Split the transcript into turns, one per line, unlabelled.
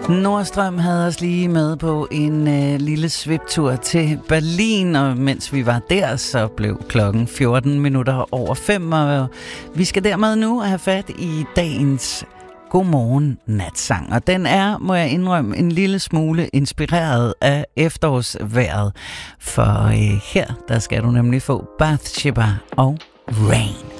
Nordstrøm havde os lige med på en lille sviptur til Berlin, og mens vi var der, så blev klokken 5:14, og vi skal dermed nu have fat i dagens Godmorgen Natsang. Og den er, må jeg indrømme, en lille smule inspireret af efterårsvejret, for her, der skal du nemlig få Bathsheba og Rain.